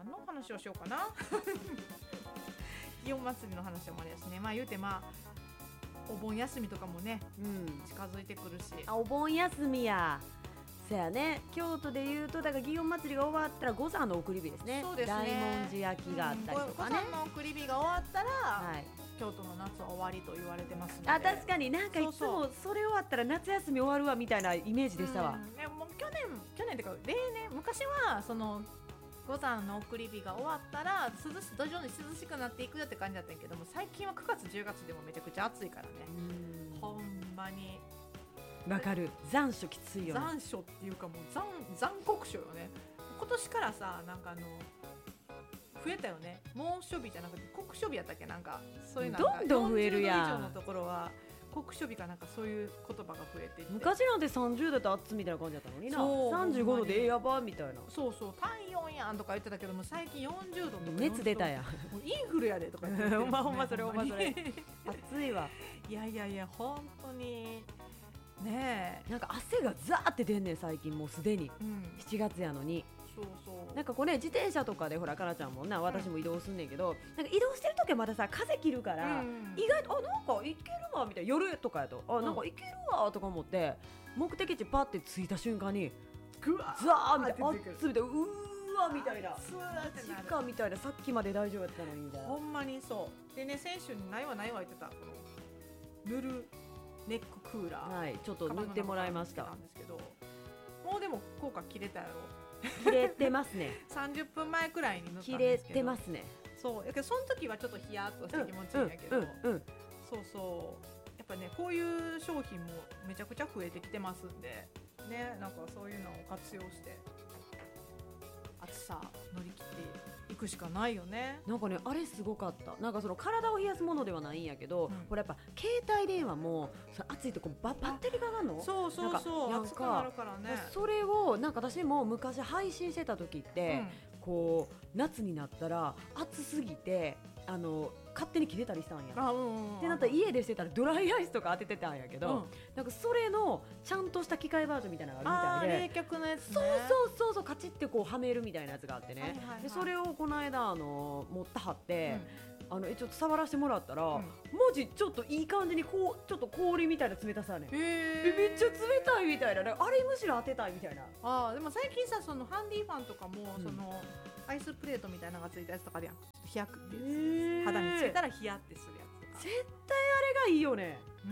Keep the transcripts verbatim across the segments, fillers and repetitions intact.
何の話をしようかな祇園祭の話もあれですね。まあ言うてまあお盆休みとかもね、うん、近づいてくるし、 あお盆休みやそやね、京都でいうとだから祇園祭が終わったら五山の送り火ですね。 そうですね、 大文字焼きがあったりとかね、 うん、五山の送り火が終わったら、はい、京都の夏は終わりと言われてますので。 あ確かになんかいつもそれ終わったら夏休み終わるわみたいなイメージでしたわ、 うん、ね、もう去年去年っていうか例年昔はその五山の送り火が終わったら涼し徐々に涼しくなっていくよって感じだったんやけども、最近はくがつじゅうがつでもめちゃくちゃ暑いからね、うんほんまにわかる。残暑きついよね。 残暑っていうかもう 残, 残酷暑よね。今年からさなんかあの増えたよね。猛暑日じゃなくて酷暑日やったっけ、なんかそういうのどんどん増えるやん。 よんじゅうど以上のところは酷暑日かなんかそういう言葉が増えていて、 昔なんてさんじゅうどで暑みたいな感じだったのにな。さんじゅうごどでええやばみたいな。 そうそう体温やんとか言ってたけども、最近よんじゅうどとか熱出たやんインフルやでとか言ってほんまほんまそれほんまそれ暑いわ。 いやいやいや本当にねえ、 なんか汗がザーって出んねん最近もうすでに、うん、しちがつやのに。 そうそうなんかこれ、ね、自転車とかでほらかなちゃんもな私も移動すんねんけど、うん、なんか移動してる時はまださ風切るから、うん、意外とあなんかいけるわみたいな、夜とかやとあなんかいけるわとか思って、うん、目的地パッて着いた瞬間にぐわザーみたいな、あっつみたいな、うーわみたいな、 スーってなるかみたいな、さっきまで大丈夫やったのにみたいな。 ほんまにそうでね、先週にないわないわ言ってたこの塗るネッククーラー、 はい、ちょっと塗ってもらいました。 なんですけど、もうでも効果切れたやろ。 切れてますねさんじゅっぷんまえくらいに塗ったんですけど、 切れてますね。 そうやけどその時はちょっとヒヤッとして気持ちいいんやけど、うんうんうん、そうそうやっぱねこういう商品もめちゃくちゃ増えてきてますんでね、なんかそういうのを活用して暑さ乗り切っていくしかないよね。 なんかねあれすごかった。なんかその体を冷やすものではないんやけど、うん、これやっぱ携帯電話もその暑いとこバ, バッテリーが上がるの。 そうそうそう、暑くなるからね。 それをなんか私も昔配信してた時って、うん、こう夏になったら暑すぎてあの勝手に切れたりしたんや。あ、うんうんうん、でなんか家でしてたらドライアイスとか当ててたんやけど、うん、なんかそれのちゃんとした機械バージョンみたいなのがあるみたいで、 冷却のやつね。 そうそうそうそう、カチッてこうはめるみたいなやつがあってね、はいはいはい、でそれをこの間あの持ってはって、うん、あのちょっと触らせてもらったら、うん、マジちょっといい感じにこうちょっと氷みたいな冷たさね。へめっちゃ冷たいみたいな、あれむしろ当てたいみたいな。 あでも最近さそのハンディファンとかも、うん、そのアイスプレートみたいなのがついたやつとかあるやん。日焼くって肌につけたらヒヤってするやつとか、 絶対あれがいいよね。 うん、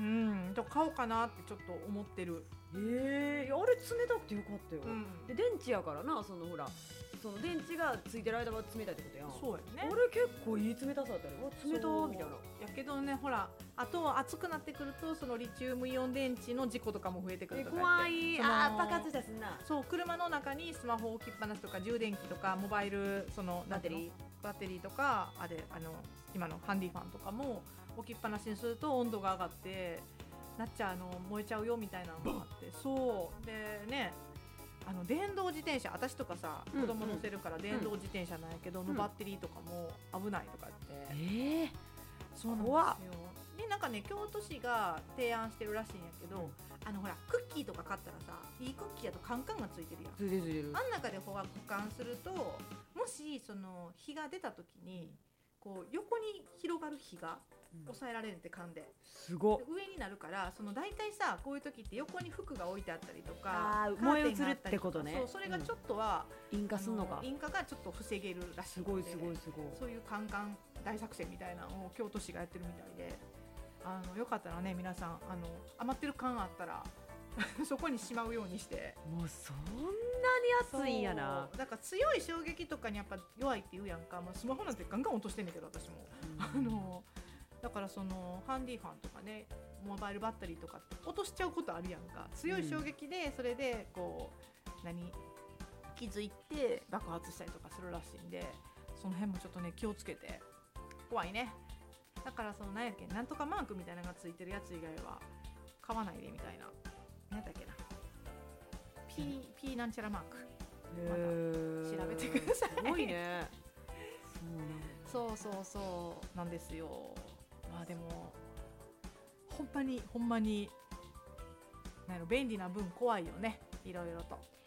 と買おうかなってちょっと思ってる。 えー、あれ冷たくてよかったよ、うん、で電池やからな、そのほらその電池がついてる間は冷たいってことやん。 そうやね。 あれ結構いい冷たさだったね。冷たみたいな。 やけどねほらあとは暑くなってくるとそのリチウムイオン電池の事故とかも増えてくるとか言って、 怖い。あ爆発したすんな。 そう車の中にスマホ置きっぱなしとか充電器とかモバイルそのバッテリーバッテリーとかあれあの今のハンディファンとかも置きっぱなしにすると温度が上がってなっちゃうあの燃えちゃうよみたいなのがあって、そうでねあの電動自転車私とかさ子供乗せるから電動自転車なんやけど、うん、のバッテリーとかも危ないとかって、うん、えー、そうなんですよ。でなんかね京都市が提案してるらしいんやけど、うん、あのほらクッキーとか買ったらさいいクッキーやとカンカンがついてるやん。 ついてるついてる。 あん中で保管するともしその火が出た時にこう横に広がる火が抑えられるって缶で、 すごい上になるからその大体さこういう時って横に服が置いてあったりとかあ燃え移るってことね。 そうそれがちょっとは、 うん、引火するのか引火がちょっと防げるらしいので、 すごいすごいすごい。 そういうカンカン大作戦みたいなのを京都市がやってるみたいで、あのよかったらね皆さんあの余ってる缶あったらそこにしまうようにして。 もうそんなに熱いんやな。 だから強い衝撃とかにやっぱ弱いって言うやんか、まあ、スマホなんてガンガン落としてんだけど私も、うん、あのだからそのハンディファンとかねモバイルバッテリーとかって落としちゃうことあるやんか。強い衝撃でそれでこう何気づいて爆発したりとかするらしいんで、その辺もちょっとね気をつけて。怖いね。だからその何やっけなんとかマークみたいなのがついてるやつ以外は買わないでみたいな。何だっけな P, P なんちゃらマークまた調べてください。 すごいね。 そうそうそうなんですよ。まあでもほんまにほんまになんやろ便利な分怖いよねいろいろと。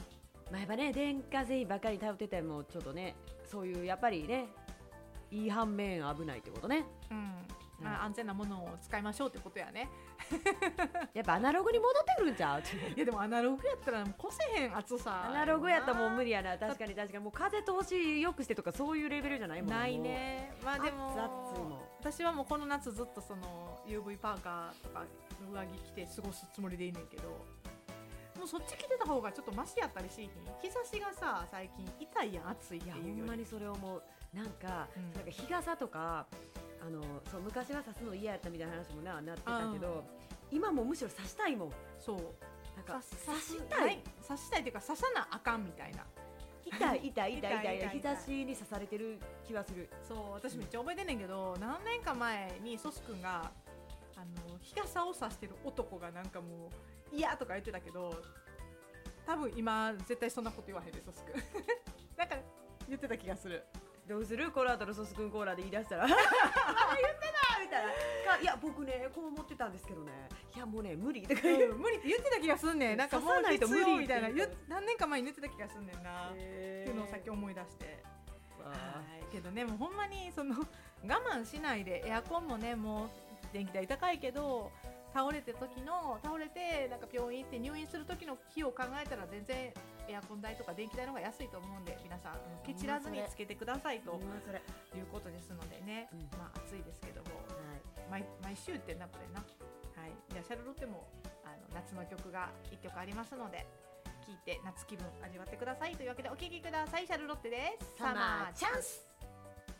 まあ、やっぱね電化製品ばっかり頼っててもちょっとねそういうやっぱりねいい反面危ないってことね。 うんまあ、安全なものを使いましょうってことやね。 やっぱアナログに戻ってくるんちゃういやでもアナログやったらもうこせへん厚さアナログやったらもう無理やな。確かに確かにもう風通しよくしてとかそういうレベルじゃないもん。 ないね。まあでも熱々も私はもうこの夏ずっとその ユーブイ パーカーとか上着着て過ごすつもりでいいねんけど、もうそっち着てた方がちょっとマシやったりしひん。日差しがさ最近痛いやん暑いっていやいうより。 ほんまにそれ思う。なんか、 うんなんか日傘とかあのそう昔は差すの嫌やったみたいな話もななってたけど、今もむしろ差したいもん。 そうなんかさ差したい刺したいっていうか刺さなあかんみたいな。 痛い痛い痛い痛い痛い痛い日差しに刺されてる気はする。 そう私めっちゃ覚えてんねんけど、何年か前にソス君があの日傘を差してる男がなんかもう嫌とか言ってたけど、多分今絶対そんなこと言わへんでソス君なんか言ってた気がする。 どうするこの後のソスくんコーラで言い出したらあ言ってたみたいなかいや僕ねこう思ってたんですけどねいやもうね無理とか言う、 うん、無理って言ってた気がすんねん。なんかもう刺さないと無理必要みたいなって言う言っ何年か前に言ってた気がすんねんなってへーいうのをさっき思い出して。 わあはいけどねもうほんまにその我慢しないでエアコンもねもう電気代高いけど倒れて時の倒れてなんか病院行って入院する時の費用を考えたら全然エアコン代とか電気代の方が安いと思うんで皆さんケチらずにつけてくださいとほんまそれいうことですのでね、 うんまあ暑いですけどもはい毎, 毎週ってなこれな、はい、じゃあシャルロッテもあの夏の曲がいっきょくありますので聴いて夏気分味わってくださいというわけでお聴きください。シャルロッテです。 サマーチャンス。